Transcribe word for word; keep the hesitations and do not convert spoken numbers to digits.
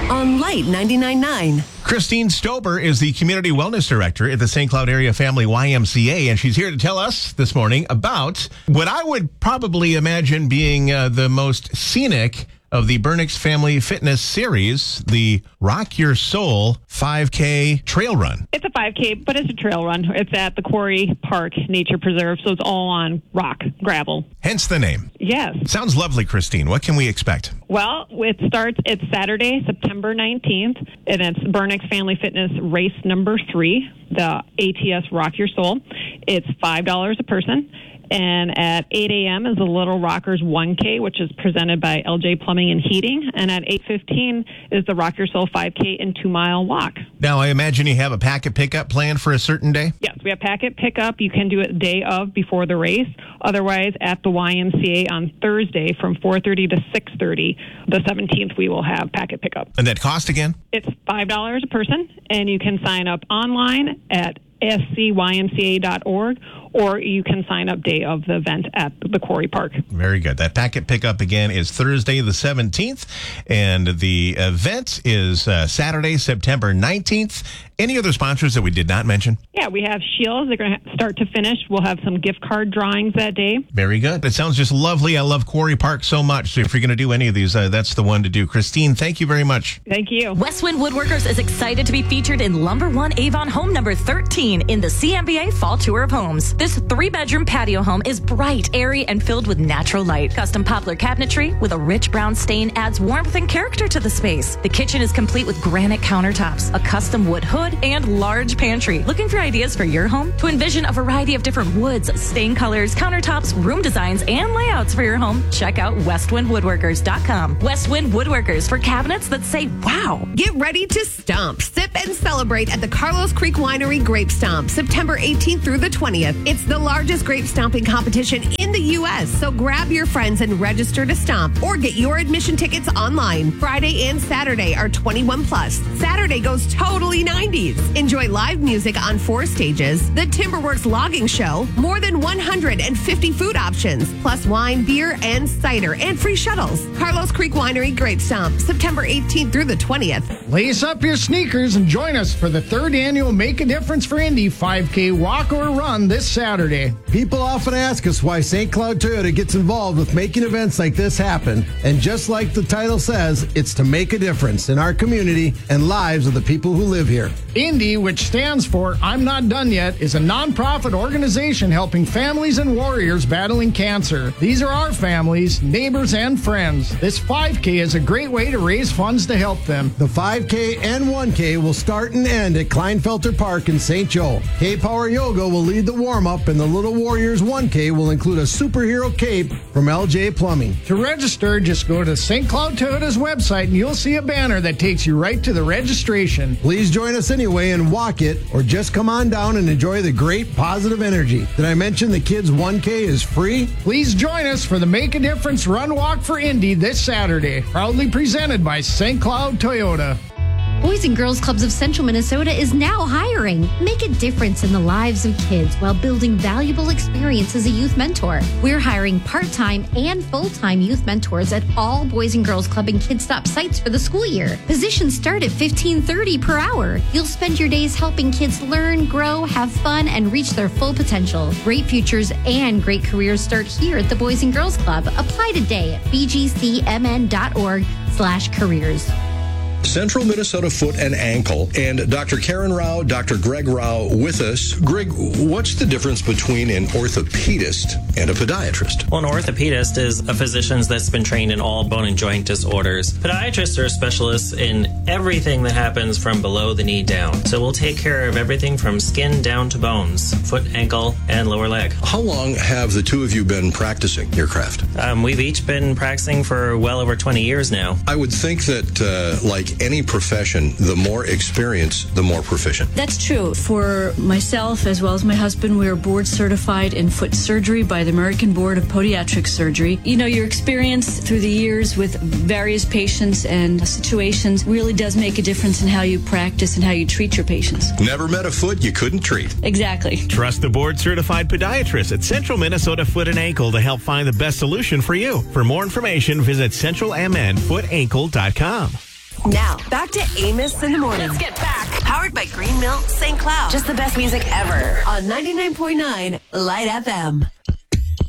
on Light ninety-nine point nine. Christine Stober is the Community Wellness Director at the Saint Cloud Area Family Y M C A, and she's here to tell us this morning about what I would probably imagine being uh, the most scenic of the Burnix Family Fitness Series, the Rock Your Soul five K Trail Run. It's a five K, but it's a trail run. It's at the Quarry Park Nature Preserve, so it's all on rock, gravel. Hence the name. Yes. Sounds lovely, Christine. What can we expect? Well, it starts, it's Saturday, September nineteenth, and it's Burnix Family Fitness race number three, the A T S Rock Your Soul. It's five dollars a person. And at eight a.m. is the Little Rockers one K, which is presented by L J Plumbing and Heating. And at eight fifteen is the Rock Your Soul five K and two-mile walk. Now, I imagine you have a packet pickup planned for a certain day? Yes, we have packet pickup. You can do it day of before the race. Otherwise, at the Y M C A on Thursday from four thirty to six thirty, the seventeenth, we will have packet pickup. And that cost again? It's five dollars a person, and you can sign up online at s c y m c a dot org, or you can sign up day of the event at the Quarry Park. Very good. That packet pickup again is Thursday the seventeenth, and the event is uh, Saturday, September nineteenth. Any other sponsors that we did not mention? Yeah, we have Shields. They're going to start to finish. We'll have some gift card drawings that day. Very good. That sounds just lovely. I love Quarry Park so much. So if you're going to do any of these, uh, that's the one to do. Christine, thank you very much. Thank you. Westwind Woodworkers is excited to be featured in Lumber One Avon Home number thirteen in the C M B A Fall Tour of Homes. This three-bedroom patio home is bright, airy, and filled with natural light. Custom poplar cabinetry with a rich brown stain adds warmth and character to the space. The kitchen is complete with granite countertops, a custom wood hood, and large pantry. Looking for ideas for your home? To envision a variety of different woods, stain colors, countertops, room designs, and layouts for your home, check out westwind woodworkers dot com. Westwind Woodworkers, for cabinets that say wow. Get ready to stomp, sip, and celebrate at the Carlos Creek Winery Grape Stomp, September eighteenth through the twentieth. It's the largest grape stomping competition in the U S, so grab your friends and register to stomp or get your admission tickets online. Friday and Saturday are twenty-one plus. Saturday goes totally nineties. Enjoy live music on four stages, the Timberworks logging show, more than one hundred fifty food options, plus wine, beer, and cider, and free shuttles. Carlos Creek Winery Grape Stomp, September eighteenth through the twentieth. Lace up your sneakers and join us for the third annual Make a Difference for Indy five K walk or run this Saturday. People often ask us why Saint Cloud Toyota gets involved with making events like this happen. And just like the title says, it's to make a difference in our community and lives of the people who live here. Indy, which stands for I'm Not Done Yet, is a nonprofit organization helping families and warriors battling cancer. These are our families, neighbors, and friends. This five K is a great way to raise funds to help them. The five K and one K will start and end at Kleinfelter Park in Saint Joe. K-Power Yoga will lead the warm-up, and the Little Warriors one K will include a superhero cape from L J Plumbing. To register, just go to Saint Cloud Toyota's website and you'll see a banner that takes you right to the registration. Please join us anyway and walk it, or just come on down and enjoy the great positive energy. Did I mention the kids one K is free? Please join us for the Make a Difference Run Walk for Indy this Saturday. Proudly presented by Saint Cloud Toyota. Boys and Girls Clubs of Central Minnesota is now hiring. Make a difference in the lives of kids while building valuable experience as a youth mentor. We're hiring part-time and full-time youth mentors at all Boys and Girls Club and Kids Stop sites for the school year. Positions start at fifteen thirty per hour. You'll spend your days helping kids learn, grow, have fun, and reach their full potential. Great futures and great careers start here at the Boys and Girls Club. Apply today at b g c m n dot org slash careers. Central Minnesota Foot and Ankle, and Doctor Karen Rao, Doctor Greg Rao with us. Greg, what's the difference between an orthopedist and a podiatrist? Well, an orthopedist is a physician that's been trained in all bone and joint disorders. Podiatrists are specialists in everything that happens from below the knee down. So we'll take care of everything from skin down to bones, foot, ankle, and lower leg. How long have the two of you been practicing your craft? Um, we've each been practicing for well over twenty years now. I would think that, uh, like any profession, the more experience, the more proficient. That's true. For myself, as well as my husband, we are board certified in foot surgery by the American Board of Podiatric Surgery. You know, your experience through the years with various patients and situations really does make a difference in how you practice and how you treat your patients. Never met a foot you couldn't treat. Exactly. Trust the board-certified podiatrist at Central Minnesota Foot and Ankle to help find the best solution for you. For more information, visit central m n foot ankle dot com. Now, back to Amos in the Morning. Let's get back. Powered by Green Mill Saint Cloud. Just the best music ever on ninety-nine point nine Light F M.